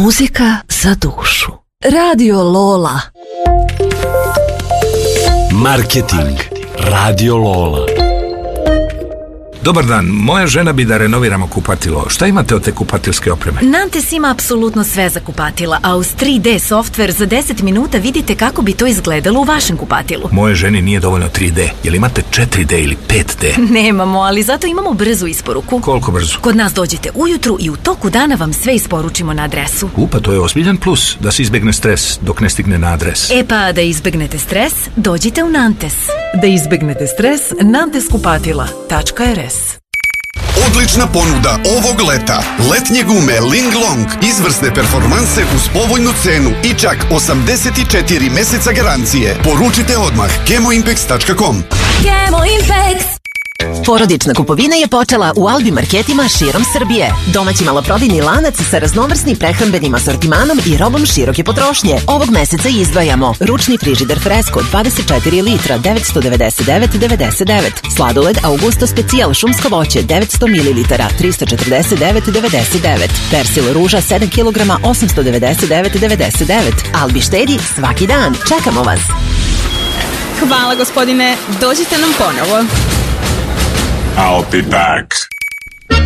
Muzika za dušu. Radio Lola. Marketing. Radio Lola. Dobar dan, moja žena bi da renoviramo kupatilo. Šta imate od te kupatilske opreme? Nantes ima apsolutno sve za kupatila, a uz 3D softver za 10 minuta vidite kako bi to izgledalo u vašem kupatilu. Moje ženi nije dovoljno 3D. Jel imate 4D ili 5D? Nemamo, ali zato imamo brzu isporuku. Koliko brzo? Kod nas dođete ujutru i u toku dana vam sve isporučimo na adresu. Pa to je ozbiljan plus, da se izbegne stres dok ne stigne na adres. Pa da izbegnete stres, dođite u Nantes. Da izbegnete stres, nanteskupatila.rs. Odlična ponuda ovog leta. Letnje gume Linglong. Izvrsne performanse uz povoljnu cenu i čak 84 meseca garancije. Poručite odmah chemoimpex.com. Chemoimpex. Porodična kupovina je počela u Albi marketima širom Srbije. Domaći maloprodajni lanac sa raznovrsnim prehrambenim asortimanom i robom široke potrošnje. Ovog meseca izdvajamo ručni frižider Fresco 24 litra 999,99. Sladoled Augusto Specijal šumsko voće 900 ml 349,99. Persil ruža 7 kg 899,99. Albi štedi svaki dan. Čekamo vas. Hvala gospodine, dođite nam ponovo. I'll be back.